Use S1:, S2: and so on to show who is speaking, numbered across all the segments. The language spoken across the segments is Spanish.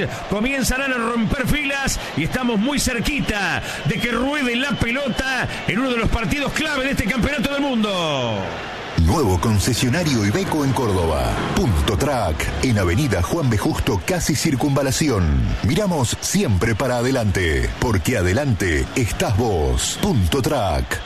S1: comenzarán a romper filas y estamos muy cerquita de que ruede la pelota en uno de los partidos clave de este campeonato del mundo.
S2: Nuevo concesionario Iveco en Córdoba. Punto Track, en Avenida Juan B. Justo, casi Circunvalación. Miramos siempre para adelante, porque adelante estás vos. Punto Track.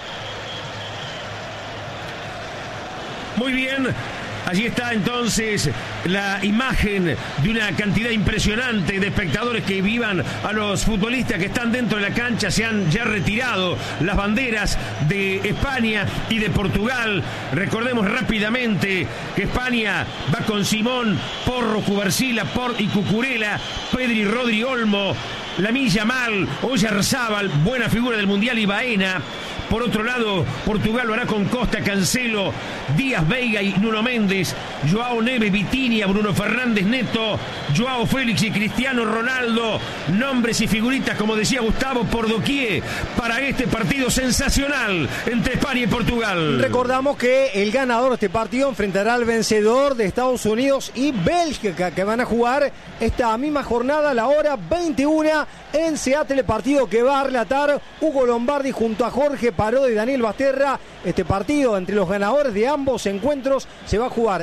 S1: Muy bien. Allí está entonces la imagen de una cantidad impresionante de espectadores que vivan a los futbolistas que están dentro de la cancha. Se han ya retirado las banderas de España y de Portugal. Recordemos rápidamente que España va con Simón, Porro, Cubarsila, Port y Cucurella, Pedri, Rodri, Olmo, Lamine Yamal, Oyarzábal, buena figura del Mundial, y Baena. Por otro lado, Portugal lo hará con Costa, Cancelo, Díaz, Veiga y Nuno Méndez, Joao Neves, Vitinha, Bruno Fernández, Neto, Joao Félix y Cristiano Ronaldo. Nombres y figuritas, como decía Gustavo, por doquier para este partido sensacional entre España y Portugal.
S3: Recordamos que el ganador de este partido enfrentará al vencedor de Estados Unidos y Bélgica, que van a jugar esta misma jornada a la hora 21 en Seattle, partido que va a relatar Hugo Lombardi junto a Jorge Parodi y Daniel Basterra. Este partido entre los ganadores de ambos encuentros se va a jugar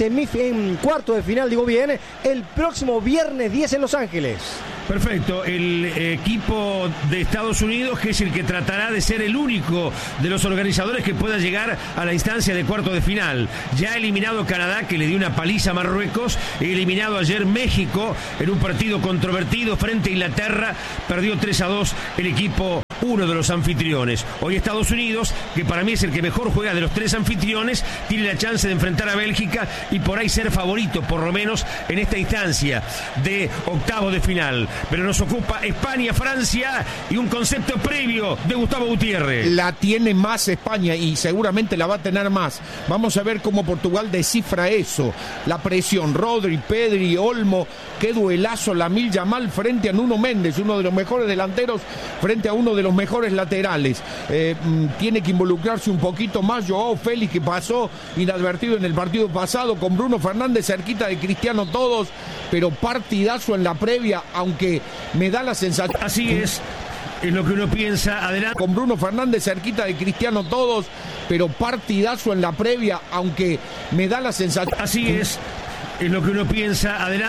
S3: en cuarto de final, digo bien, el próximo viernes 10 en Los Ángeles.
S1: Perfecto, el equipo de Estados Unidos, que es el que tratará de ser el único de los organizadores que pueda llegar a la instancia de cuarto de final. Ya ha eliminado Canadá, que le dio una paliza a Marruecos, eliminado ayer México en un partido controvertido frente a Inglaterra, perdió 3-2 el equipo, uno de los anfitriones. Hoy Estados Unidos, que para mí es el que mejor juega de los tres anfitriones, tiene la chance de enfrentar a Bélgica y por ahí ser favorito, por lo menos en esta instancia de octavos de final. Pero nos ocupa España, Francia y un concepto previo de Gustavo Gutiérrez.
S4: La tiene más España y seguramente la va a tener más. Vamos a ver cómo Portugal descifra eso. La presión, Rodri, Pedri, Olmo, qué duelazo Lamine Yamal frente a Nuno Méndez, uno de los mejores delanteros frente a uno de los mejores laterales. Tiene que involucrarse un poquito más Joao Félix, que pasó inadvertido en el partido pasado, con Bruno Fernández cerquita de Cristiano todos, pero partidazo en la previa, aunque me da la sensación...
S1: Así es lo que uno piensa. Adelante.
S4: Con Bruno Fernández cerquita de Cristiano todos, pero partidazo en la previa, aunque me da la sensación...
S1: Así es lo que uno piensa. Adelante.